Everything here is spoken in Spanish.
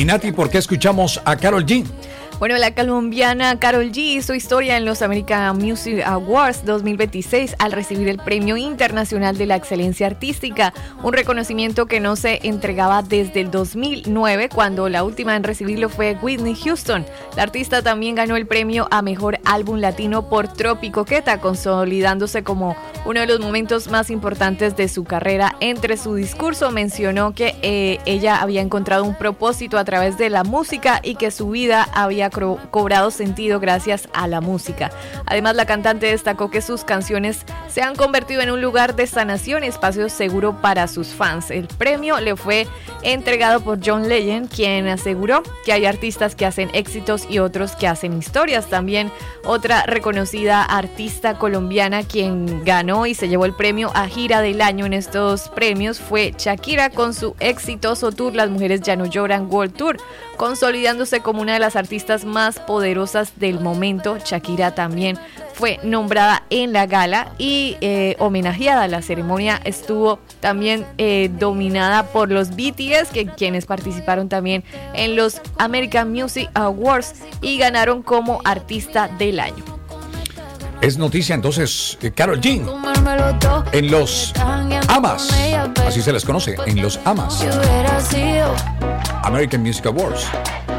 Y Nati, ¿por qué escuchamos a Karol G? Bueno, la colombiana Karol G hizo historia en los American Music Awards 2026 al recibir el Premio Internacional de la Excelencia Artística, un reconocimiento que no se entregaba desde el 2009, cuando la última en recibirlo fue Whitney Houston. La artista también ganó el premio a Mejor Álbum Latino por Tropicoqueta, consolidándose como uno de los momentos más importantes de su carrera. Entre su discurso mencionó que ella había encontrado un propósito a través de la música y que su vida había cobrado sentido gracias a la música. Además, la cantante destacó que sus canciones se han convertido en un lugar de sanación, espacio seguro para sus fans. El premio le fue entregado por John Legend, quien aseguró que hay artistas que hacen éxitos y otros que hacen historias. También otra reconocida artista colombiana quien ganó y se llevó el premio a Gira del Año en estos premios fue Shakira, con su exitoso tour Las Mujeres Ya No Lloran World Tour, consolidándose como una de las artistas más poderosas del momento. Shakira también fue nombrada en la gala y homenajeada. La ceremonia estuvo también dominada por los BTS, quienes participaron también en los American Music Awards y ganaron como artista del año. Es noticia entonces Karol G en los AMAs, así se les conoce, en los AMAs, American Music Awards.